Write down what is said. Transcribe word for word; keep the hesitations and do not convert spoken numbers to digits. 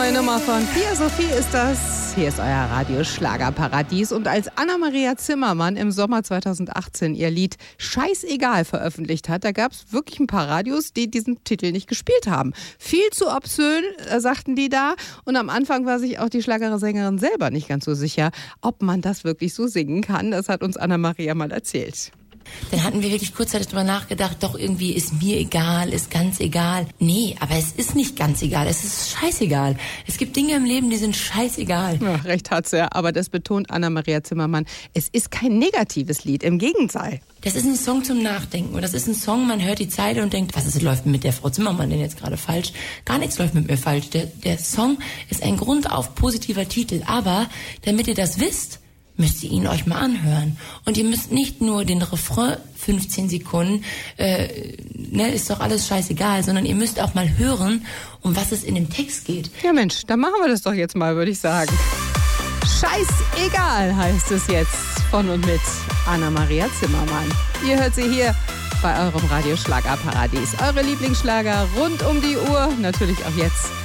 neue Nummer von Pia Sophie ist das. Hier ist euer Radio-Schlagerparadies. Und als Anna-Maria Zimmermann im Sommer zweitausendachtzehn ihr Lied Scheißegal veröffentlicht hat, da gab es wirklich ein paar Radios, die diesen Titel nicht gespielt haben. Viel zu obszön, äh, sagten die da. Und am Anfang war sich auch die Schlagersängerin selber nicht ganz so sicher, ob man das wirklich so singen kann. Das hat uns Anna-Maria mal erzählt. Dann hatten wir wirklich kurzzeitig drüber nachgedacht, doch irgendwie ist mir egal, ist ganz egal. Nee, aber es ist nicht ganz egal, es ist scheißegal. Es gibt Dinge im Leben, die sind scheißegal. Ja, recht hat's ja, aber das betont Anna-Maria Zimmermann. Es ist kein negatives Lied, im Gegenteil. Das ist ein Song zum Nachdenken und das ist ein Song, man hört die Zeile und denkt, was ist, läuft mit der Frau Zimmermann denn jetzt gerade falsch? Gar nichts läuft mit mir falsch. Der, der Song ist ein grundauf positiver Titel, aber damit ihr das wisst, müsst ihr ihn euch mal anhören. Und ihr müsst nicht nur den Refrain fünfzehn Sekunden, äh, ne, ist doch alles scheißegal, sondern ihr müsst auch mal hören, um was es in dem Text geht. Ja Mensch, dann machen wir das doch jetzt mal, würde ich sagen. Scheißegal heißt es jetzt von und mit Anna-Maria Zimmermann. Ihr hört sie hier bei eurem Radio-Schlagerparadies. Eure Lieblingsschlager rund um die Uhr, natürlich auch jetzt